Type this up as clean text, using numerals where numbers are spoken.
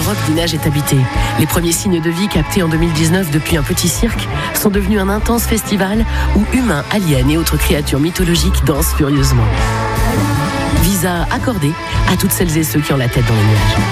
roc d'Inage est habité. Les premiers signes de vie captés en 2019 depuis un petit cirque sont devenus un intense festival où humains, aliens et autres créatures mythologiques dansent furieusement. Visa accordé à toutes celles et ceux qui ont la tête dans les nuages.